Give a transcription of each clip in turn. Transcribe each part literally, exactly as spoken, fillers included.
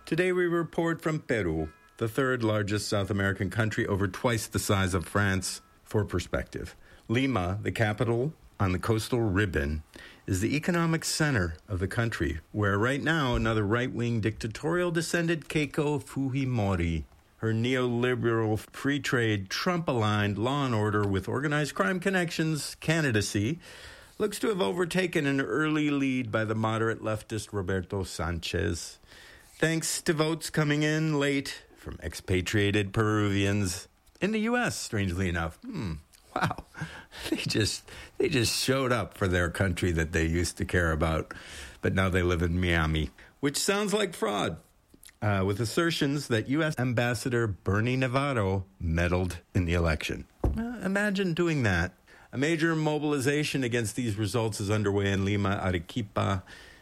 Today we report from Peru, the third largest South American country, over twice the size of France. For perspective, Lima, the capital on the coastal ribbon, is the economic center of the country, where right now another right-wing dictatorial-descended Keiko Fujimori, her neoliberal free trade, Trump-aligned law and order with organized crime connections candidacy, looks to have overtaken an early lead by the moderate leftist Roberto Sanchez, thanks to votes coming in late from expatriated Peruvians in the U S, strangely enough. Hmm. Wow. They just they just showed up for their country that they used to care about, but now they live in Miami, which sounds like fraud, uh, with assertions that U S Ambassador Bernie Navarro meddled in the election. Uh, imagine doing that. A major mobilization against these results is underway in Lima, Arequipa,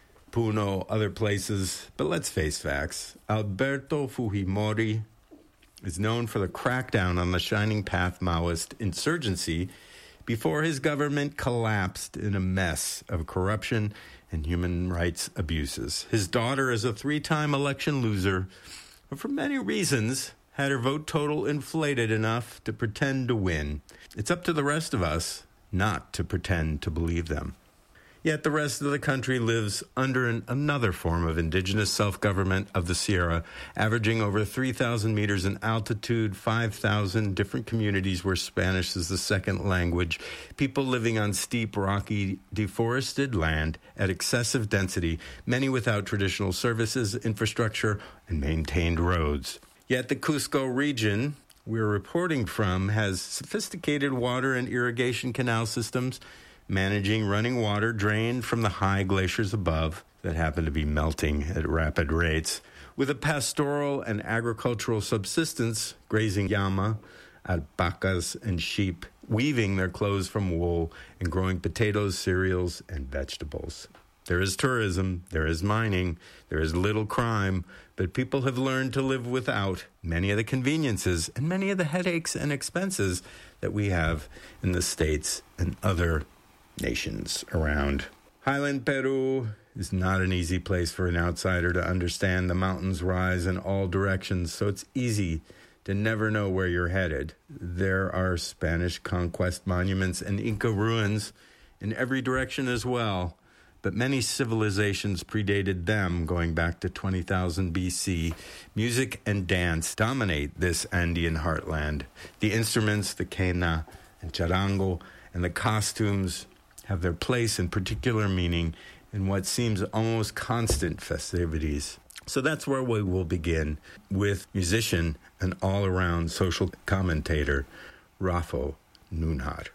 Puno, other places. But let's face facts. Alberto Fujimori is known for the crackdown on the Shining Path Maoist insurgency before his government collapsed in a mess of corruption and human rights abuses. His daughter is a three-time election loser, but for many reasons had her vote total inflated enough to pretend to win. It's up to the rest of us not to pretend to believe them. Yet the rest of the country lives under an, another form of indigenous self-government of the Sierra, averaging over three thousand meters in altitude, five thousand different communities where Spanish is the second language, people living on steep, rocky, deforested land at excessive density, many without traditional services, infrastructure, and maintained roads. Yet the Cusco region we're reporting from has sophisticated water and irrigation canal systems, managing running water drained from the high glaciers above that happen to be melting at rapid rates, with a pastoral and agricultural subsistence, grazing llama, alpacas, and sheep, weaving their clothes from wool and growing potatoes, cereals, and vegetables. There is tourism, there is mining, there is little crime, but people have learned to live without many of the conveniences and many of the headaches and expenses that we have in the States and other nations around. Highland Peru is not an easy place for an outsider to understand. The mountains rise in all directions, so it's easy to never know where you're headed. There are Spanish conquest monuments and Inca ruins in every direction as well, but many civilizations predated them, going back to twenty thousand B C. Music and dance dominate this Andean heartland. The instruments, the quena and charango, and the costumes have their place and particular meaning in what seems almost constant festivities. So that's where we will begin with musician and all-around social commentator, Rafo Nunhar.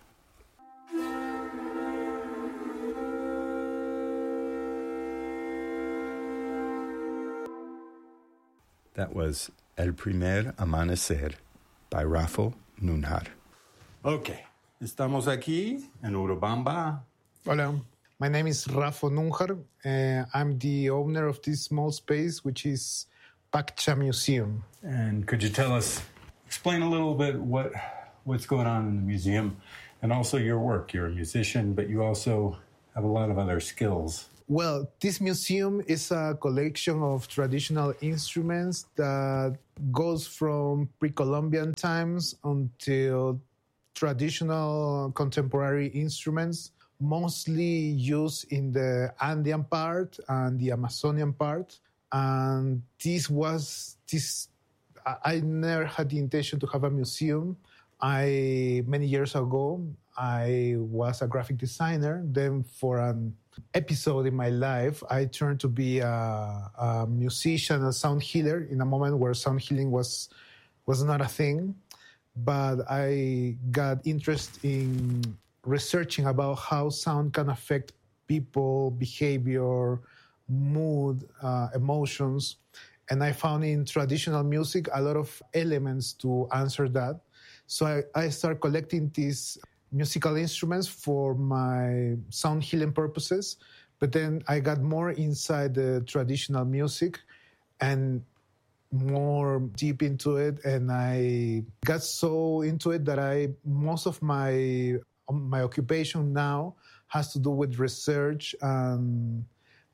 That was El Primer Amanecer by Rafo Nunhar. Okay. Estamos aquí en Urubamba. Hola, my name is Rafo Nunhar. Uh, I'm the owner of this small space, which is Paccha Museum. And could you tell us, explain a little bit what what's going on in the museum and also your work? You're a musician, but you also have a lot of other skills. Well, this museum is a collection of traditional instruments that goes from pre-Columbian times until traditional contemporary instruments, mostly used in the Andean part and the Amazonian part. And this was, this, I never had the intention to have a museum. I, many years ago, I was a graphic designer. Then for an episode in my life, I turned to be a, a musician, a sound healer in a moment where sound healing was, was not a thing. But I got interested in researching about how sound can affect people, behavior, mood, uh, emotions. And I found in traditional music a lot of elements to answer that. So I, I started collecting these musical instruments for my sound healing purposes. But then I got more inside the traditional music and more deep into it, and I got so into it that I most of my my occupation now has to do with research and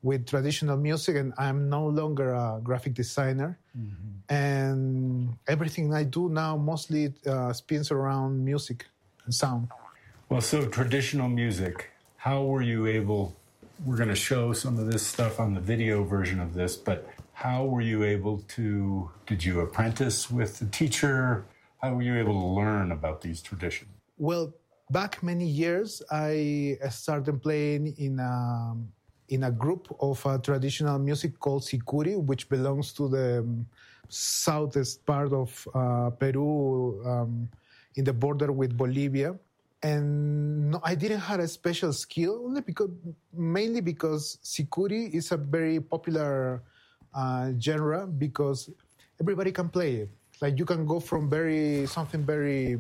with traditional music, and I'm no longer a graphic designer. Mm-hmm. And everything I do now mostly uh, spins around music and sound. Well, so traditional music, how were you able, we're going to show some of this stuff on the video version of this, but how were you able to, did you apprentice with the teacher? How were you able to learn about these traditions? Well, back many years, I started playing in a, in a group of uh, traditional music called Sicuri, which belongs to the um, southeast part of uh, Peru, um, in the border with Bolivia. And no, I didn't have a special skill, only because, mainly because Sicuri is a very popular uh, genre, because everybody can play it. Like, you can go from very something very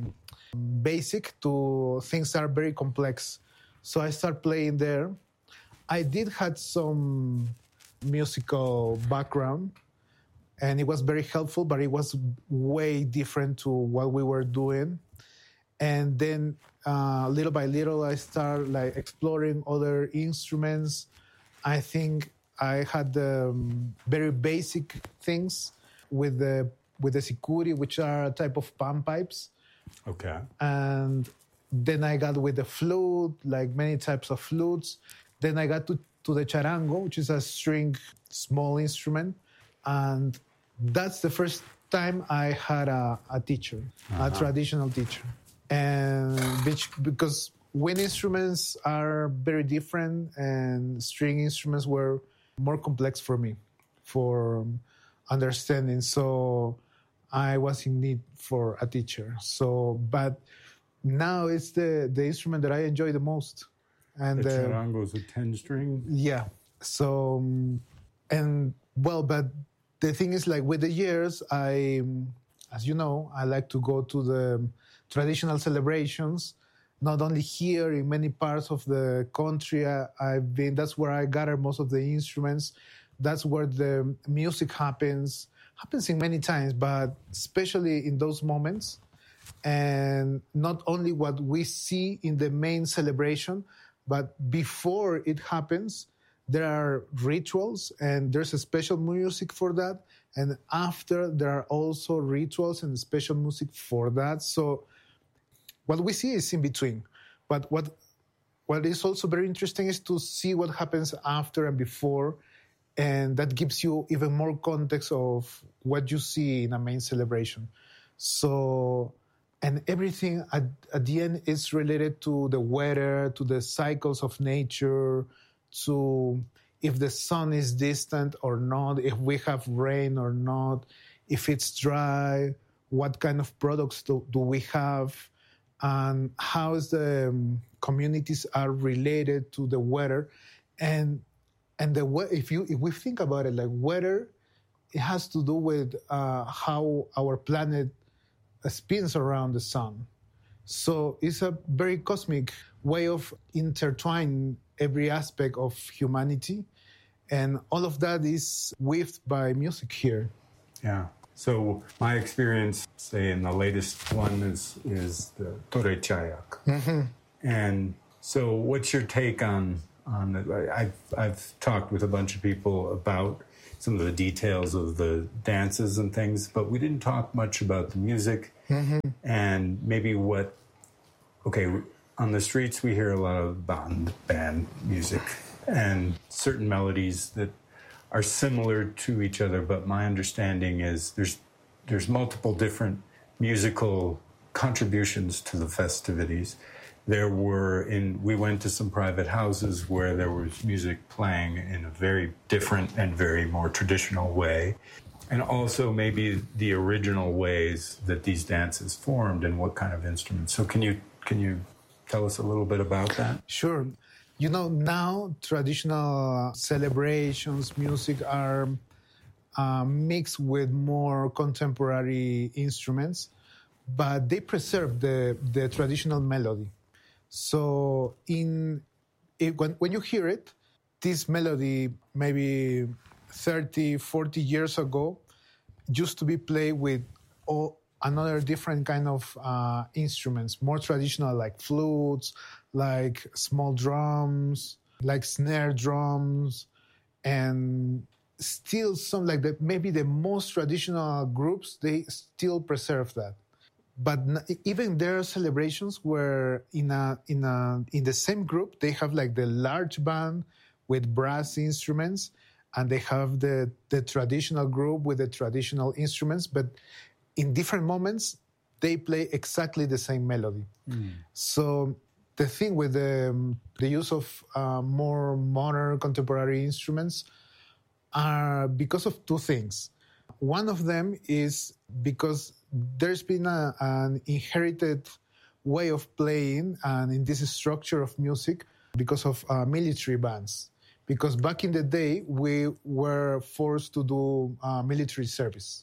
basic to things that are very complex. So I started playing there. I did have some musical background, and it was very helpful, but it was way different to what we were doing. And then uh, little by little, I started like exploring other instruments. I think I had the um, very basic things with the with the Sicuri, which are a type of pan pipes. Okay. And then I got with the flute, like many types of flutes. Then I got to, to the charango, which is a string small instrument. And that's the first time I had a, a teacher, uh-huh. a traditional teacher. And which, because wind instruments are very different and string instruments were more complex for me for understanding. So I was in need for a teacher. So, but now it's the, the instrument that I enjoy the most. And the charango is a ten string? Yeah. So, and well, but the thing is, like, with the years, I, as you know, I like to go to the traditional celebrations, not only here, in many parts of the country. I, I've been, that's where I gather most of the instruments. That's where the music happens, happens in many times, but especially in those moments. And not only what we see in the main celebration, but before it happens, there are rituals and there's a special music for that. And after, there are also rituals and special music for that. So what we see is in between. But what what is also very interesting is to see what happens after and before. And that gives you even more context of what you see in a main celebration. So, and everything at, at the end is related to the weather, to the cycles of nature, to if the sun is distant or not, if we have rain or not, if it's dry, what kind of products do, do we have, and how is the um, communities are related to the weather. And and the if you if we think about it, like weather, it has to do with uh, how our planet spins around the sun. So it's a very cosmic way of intertwining every aspect of humanity. And all of that is weaved by music here. Yeah. So my experience, say, in the latest one is, is the Torre Chayak. Mm-hmm. And so what's your take on, on the, I've, I've talked with a bunch of people about some of the details of the dances and things, but we didn't talk much about the music mm-hmm. and maybe what, okay, on the streets we hear a lot of band, band music and certain melodies that are similar to each other, but my understanding is there's there's multiple different musical contributions to the festivities. There were in we went to some private houses where there was music playing in a very different and very more traditional way, and also maybe the original ways that these dances formed and what kind of instruments. So can you can you tell us a little bit about that? Sure. You know, now traditional celebrations, music are uh, mixed with more contemporary instruments, but they preserve the, the traditional melody. So in it, when, when you hear it, this melody maybe thirty, forty years ago used to be played with all, another different kind of uh, instruments, more traditional, like flutes, like small drums, like snare drums. And still some like the, maybe the most traditional groups, they still preserve that. But even there are celebrations where in a in a in the same group they have like the large band with brass instruments, and they have the the traditional group with the traditional instruments, but in different moments they play exactly the same melody. Mm. So the thing with the the use of uh, more modern contemporary instruments are because of two things. One of them is because there's been a, an inherited way of playing and in this structure of music because of uh, military bands. Because back in the day, we were forced to do uh, military service.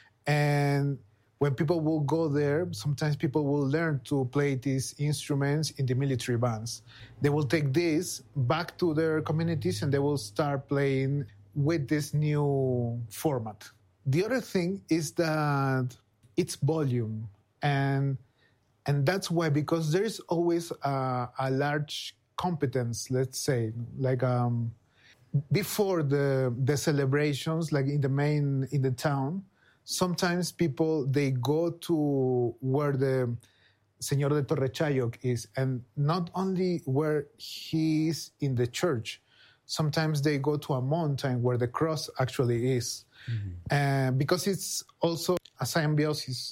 And when people will go there, sometimes people will learn to play these instruments in the military bands. They will take this back to their communities and they will start playing with this new format. The other thing is that it's volume, and and that's why, because there is always a, a large competence, let's say, like um, before the the celebrations, like in the main in the town, sometimes people they go to where the Señor de Torrechayok is, and not only where he is in the church. Sometimes they go to a mountain where the cross actually is. Mm-hmm. Uh, because it's also a symbiosis.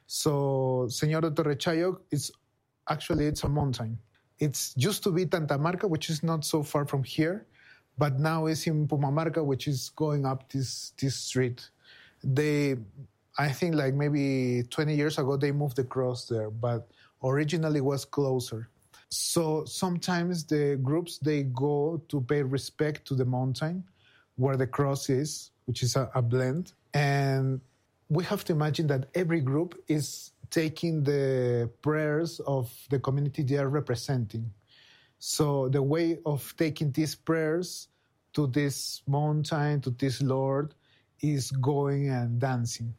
So Señor de Torrechayok, it's actually it's a mountain. It's used to be Tantamarca, which is not so far from here, but now it's in Pumamarca, which is going up this this street. They, I think like maybe twenty years ago, they moved the cross there, but originally it was closer. So sometimes the groups, they go to pay respect to the mountain where the cross is, which is a, a blend. And we have to imagine that every group is taking the prayers of the community they are representing. So the way of taking these prayers to this mountain, to this Lord, is going and dancing.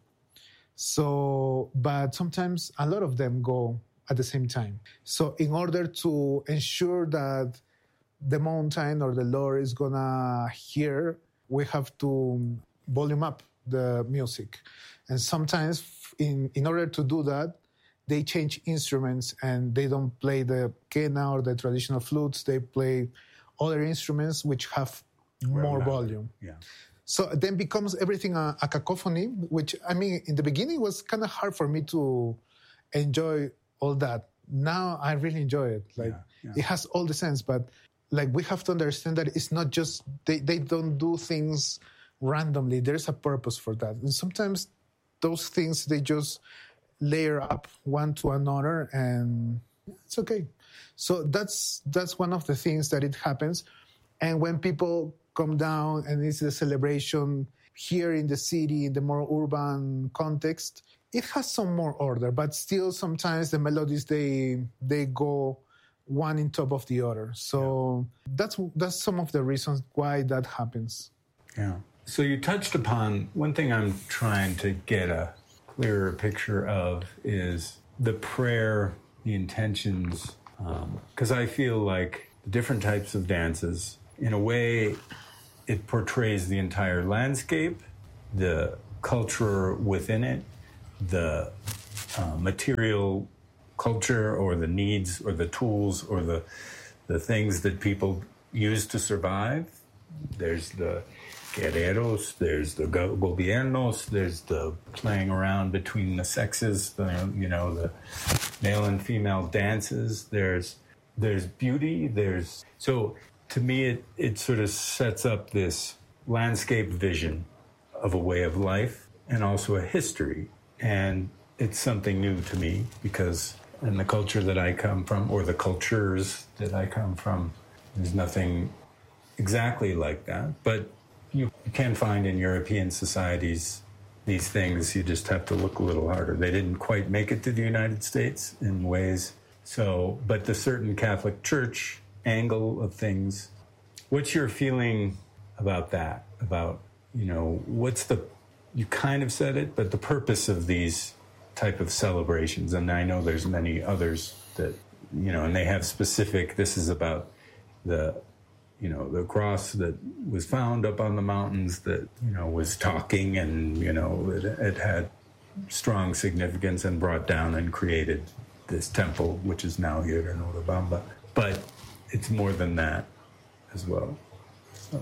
So, but sometimes a lot of them go at the same time. So in order to ensure that the mountain or the Lord is gonna hear, we have to volume up the music. And sometimes in, in order to do that, they change instruments and they don't play the quena or the traditional flutes. They play other instruments which have well, more volume. Yeah. So then becomes everything a, a cacophony, which, I mean, in the beginning was kind of hard for me to enjoy all that. Now I really enjoy it. Like yeah, yeah. It has all the sense, but like we have to understand that it's not just, they, they don't do things randomly. There's a purpose for that. And sometimes those things, they just layer up one to another and it's okay. So that's, that's one of the things that it happens. And when people come down and it's a celebration here in the city, in the more urban context, it has some more order, but still sometimes the melodies, they they go one in top of the other. So yeah. that's that's some of the reasons why that happens. Yeah. So you touched upon one thing I'm trying to get a clearer picture of is the prayer, the intentions, because um, I feel like the different types of dances, in a way, it portrays the entire landscape, the culture within it, the uh, material culture or the needs or the tools or the the things that people use to survive. There's the guerreros, there's the go- gobiernos, there's the playing around between the sexes, the, you know, the male and female dances. There's there's beauty, there's... So to me, it, it sort of sets up this landscape vision of a way of life and also a history. And it's something new to me because in the culture that I come from, or the cultures that I come from, there's nothing exactly like that. But you can find in European societies these things. You just have to look a little harder. They didn't quite make it to the United States in ways. So, but the certain Catholic Church angle of things, what's your feeling about that? About, you know, what's the, you kind of said it, but the purpose of these type of celebrations, and I know there's many others that, you know, and they have specific, this is about the, you know, the cross that was found up on the mountains that, you know, was talking and, you know, it, it had strong significance and brought down and created this temple, which is now here in Urubamba. But it's more than that as well. So.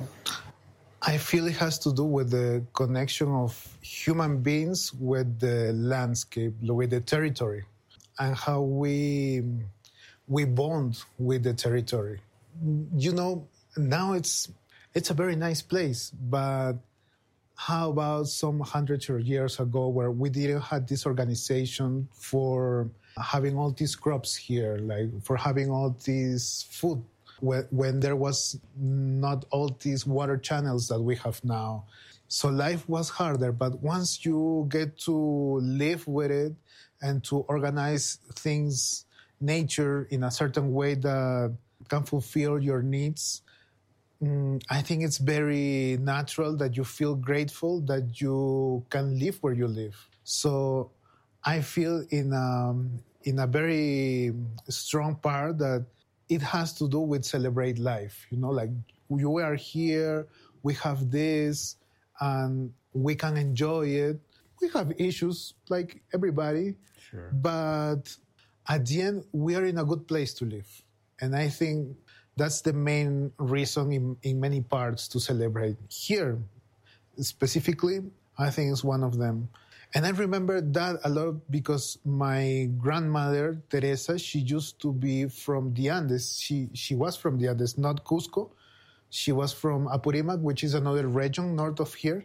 I feel it has to do with the connection of human beings with the landscape, with the territory, and how we we bond with the territory. You know, now it's it's a very nice place, but how about some hundreds of years ago where we didn't have this organization for having all these crops here, like for having all this food, when, when there was not all these water channels that we have now. So life was harder, but once you get to live with it and to organize things, nature in a certain way that can fulfill your needs, mm, I think it's very natural that you feel grateful that you can live where you live. So I feel in a, in a very strong part that it has to do with celebrate life. You know, like you are here, we have this, and we can enjoy it. We have issues like everybody, sure. But at the end, we are in a good place to live. And I think that's the main reason in, in many parts to celebrate. Here, specifically, I think it's one of them. And I remember that a lot because my grandmother, Teresa, she used to be from the Andes. She she was from the Andes, not Cusco. She was from Apurimac, which is another region north of here.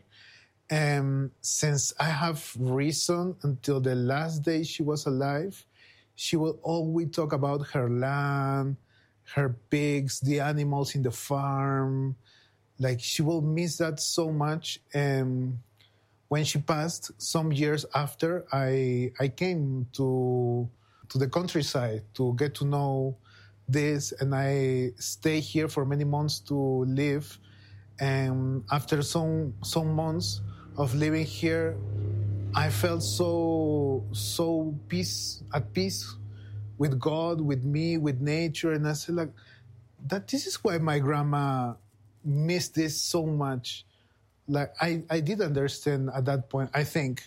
And since I have reason until the last day she was alive, she will always talk about her land, her pigs, the animals in the farm. Like she will miss that so much. And when she passed, some years after, I I came to to the countryside to get to know this, and I stay here for many months to live. And after some some months of living here, I felt so so peace at peace with God, with me, with nature, and I said like that. This is why my grandma missed this so much. Like I, I did understand at that point, I think.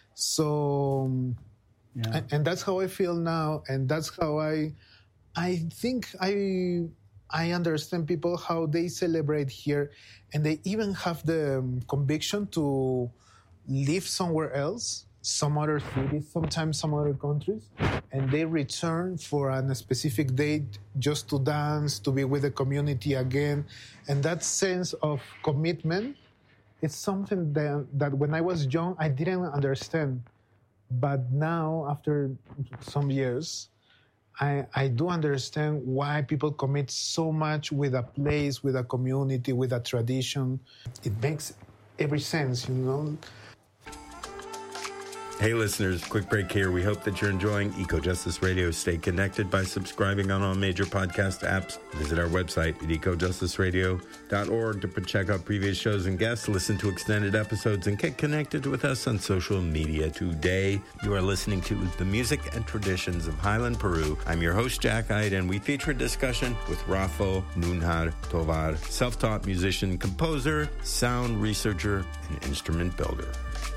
So, yeah. and, and that's how I feel now, and that's how I, I think I, I understand people how they celebrate here, and they even have the um, conviction to live somewhere else, some other cities, sometimes some other countries, and they return for a specific date just to dance, to be with the community again, and that sense of commitment. It's something that, that when I was young, I didn't understand. But now, after some years, I, I do understand why people commit so much with a place, with a community, with a tradition. It makes every sense, you know. Hey listeners, quick break here. We hope that you're enjoying Eco Justice Radio. Stay connected by subscribing on all major podcast apps. Visit our website at eco justice radio dot org to check out previous shows and guests, listen to extended episodes, and get connected with us on social media. Today, you are listening to The Music and Traditions of Highland Peru. I'm your host, Jack Ide, and we feature a discussion with Rafael Nunhar Tovar, self-taught musician, composer, sound researcher, and instrument builder.